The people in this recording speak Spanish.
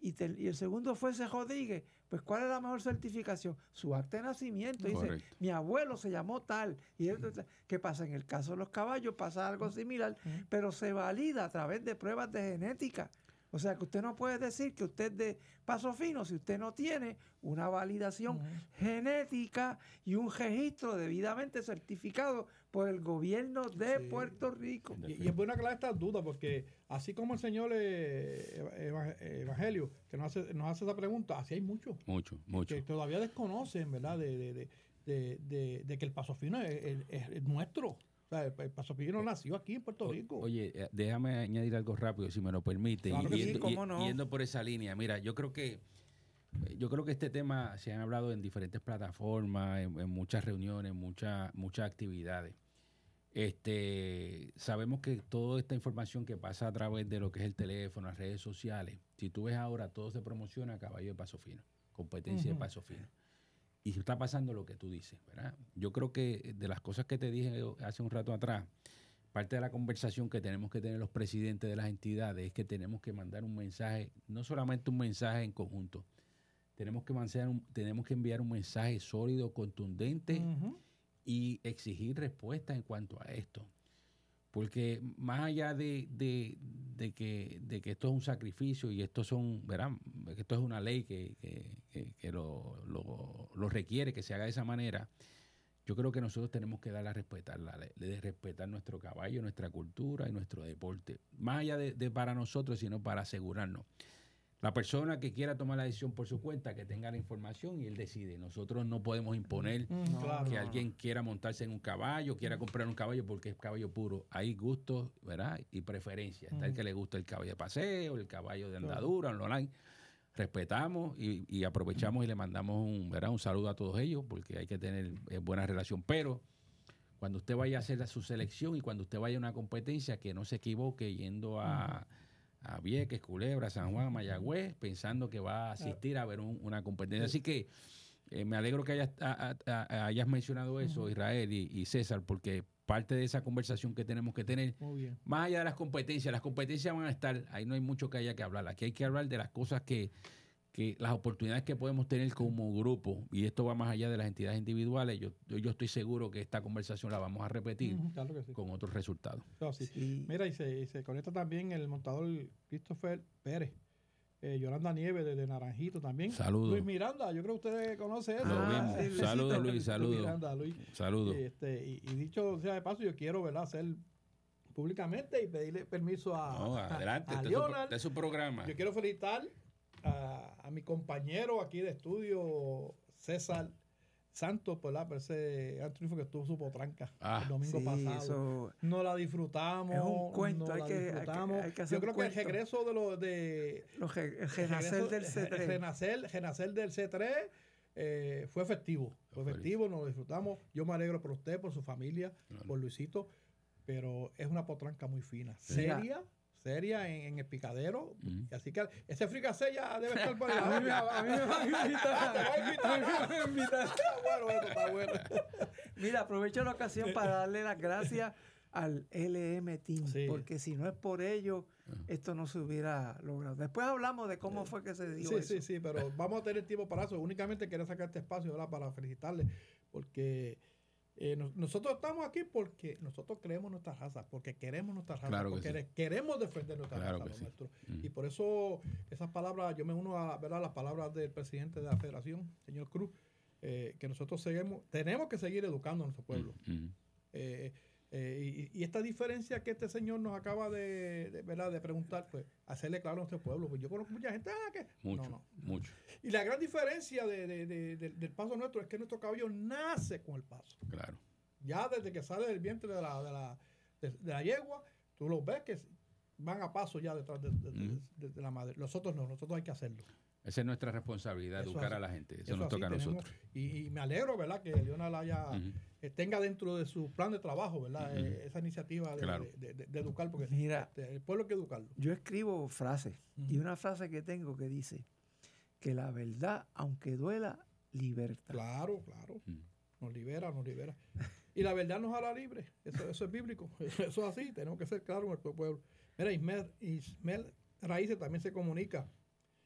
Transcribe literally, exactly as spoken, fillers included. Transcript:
y, te, y el segundo fuese Rodríguez, pues ¿cuál es la mejor certificación? Su acta de nacimiento. Dice, correcto. mi abuelo se llamó tal. Y él, ¿qué pasa? En el caso de los caballos pasa algo similar, pero se valida a través de pruebas de genética. O sea que usted no puede decir que usted es de Paso Fino si usted no tiene una validación uh-huh. genética y un registro debidamente certificado por el gobierno de sí. Puerto Rico. Y, y es bueno aclarar estas dudas porque así como el señor eh, Evangelio que nos hace, nos hace esa pregunta, así hay muchos. Mucho, mucho. Que todavía desconocen, ¿verdad? De, de, de, de, de, de que el Paso Fino es, es, es nuestro. O sea, el Paso Fino nació aquí en Puerto Rico. Oye, déjame añadir algo rápido, si me lo permite. Claro que yendo, sí, cómo no. Yendo por esa línea. Mira, yo creo que yo creo que este tema se han hablado en diferentes plataformas, en, en muchas reuniones, muchas muchas actividades. Este, sabemos que toda esta información que pasa a través de lo que es el teléfono, las redes sociales, si tú ves ahora, todo se promociona a caballo de Paso Fino, competencia uh-huh. de Paso Fino. Y está pasando lo que tú dices, ¿verdad? Yo creo que de las cosas que te dije hace un rato atrás, parte de la conversación que tenemos que tener los presidentes de las entidades es que tenemos que mandar un mensaje, no solamente un mensaje en conjunto, tenemos que, mandar un, tenemos que enviar un mensaje sólido, contundente uh-huh. y exigir respuesta en cuanto a esto. Porque más allá de, de, de, que, de que esto es un sacrificio y esto son, ¿verdad? Que esto es una ley que, que, que, que lo, lo, lo requiere, que se haga de esa manera, yo creo que nosotros tenemos que darle a respetar, la, de respetar nuestro caballo, nuestra cultura y nuestro deporte. Más allá de, de para nosotros, sino para asegurarnos. La persona que quiera tomar la decisión por su cuenta, que tenga la información y él decide. Nosotros no podemos imponer no, claro, que no. alguien quiera montarse en un caballo, quiera comprar un caballo porque es caballo puro. Hay gustos, ¿verdad? Y preferencias. Está el que le gusta el caballo de paseo, el caballo de andadura, el online. Respetamos y, y aprovechamos y le mandamos un, ¿verdad? Un saludo a todos ellos porque hay que tener eh, buena relación. Pero cuando usted vaya a hacer su selección y cuando usted vaya a una competencia, que no se equivoque yendo a... a Vieques, Culebra, San Juan, Mayagüez, pensando que va a asistir a ver un, una competencia. Así que eh, me alegro que hayas, a, a, hayas mencionado eso, uh-huh. Israel y, y César, porque parte de esa conversación que tenemos que tener, muy bien. Más allá de las competencias, las competencias van a estar, ahí no hay mucho que haya que hablar, aquí hay que hablar de las cosas que, que las oportunidades que podemos tener como grupo, y esto va más allá de las entidades individuales. Yo, yo estoy seguro que esta conversación la vamos a repetir uh-huh, claro que sí. con otros resultados. No, sí. Sí. Mira, y se, y se conecta también el montador Christopher Pérez, eh, Yolanda Nieves desde Naranjito también. Saludos. Luis Miranda, yo creo que ustedes conocen eso. Lo mismo. Sí, saludos, Luis, saludos. Miranda, Luis. Saludos. Este, y, y dicho sea de paso, yo quiero, ¿verdad?, hacer públicamente y pedirle permiso a, no, adelante, a, a este Leonard. Este es su programa. Yo quiero felicitar A, a mi compañero aquí de estudio, César Santos, por, la, por ese gran triunfo que tuvo su potranca ah, el domingo sí, pasado. Eso no la disfrutamos. Es un cuento, no hay, la que, disfrutamos. hay, que, hay que hacer Yo creo un que el regreso de los de los el renacer del C tres. Renacer, renacer del C tres eh, fue efectivo. Fue efectivo, nos lo disfrutamos. Yo me alegro por usted, por su familia, claro. por Luisito, pero es una potranca muy fina, seria. Mira. Seria en, en el picadero, mm. así que ese fricasé ya debe estar por ahí. A mí, a mí me van a invitar. Te voy a invitar. A mí me van a invitar. Está bueno, eso está bueno. Mira, aprovecho la ocasión para darle las gracias al L M Team, sí. porque si no es por ello, esto no se hubiera logrado. Después hablamos de cómo fue que se dio sí, eso. Sí, sí, pero vamos a tener tiempo para eso. Únicamente quería sacar este espacio, ¿verdad?, para felicitarle, porque Eh, no, nosotros estamos aquí porque nosotros creemos nuestra raza, porque queremos nuestra raza, claro que porque sí. queremos defender nuestra claro raza. Que sí. Nuestro. Mm. Y por eso esas palabras, yo me uno a, ¿verdad?, las palabras del presidente de la federación, señor Cruz, eh, que nosotros seguimos, tenemos que seguir educando a nuestro pueblo. Mm. Eh, eh, y, y esta diferencia que este señor nos acaba de, de, ¿verdad?, de preguntar, pues hacerle claro a nuestro pueblo. Pues yo conozco mucha gente, ah, que mucho, no, no. mucho. Y la gran diferencia de, de, de, de, del paso nuestro es que nuestro caballo nace con el paso. Claro. Ya desde que sale del vientre de la, de la, de, de la yegua, tú los ves que van a paso ya detrás de, de, mm. de, de la madre. Nosotros no, nosotros hay que hacerlo. Esa es nuestra responsabilidad, eso educar así, a la gente. Eso, eso nos toca a tenemos, nosotros. Y, y me alegro, ¿verdad?, que Leonard haya, uh-huh. eh, tenga dentro de su plan de trabajo, ¿verdad?, uh-huh. eh, esa iniciativa de, claro. de, de, de educar, porque mira, este, el pueblo hay que educarlo. Yo escribo frases, uh-huh. y una frase que tengo que dice que la verdad, aunque duela, liberta. Claro, claro. Uh-huh. Nos libera, nos libera. Y la verdad nos hará libres. Eso, eso es bíblico. Eso es así. Tenemos que ser claros en nuestro pueblo. Mira, Ismael, Ismael Raíces también se comunica.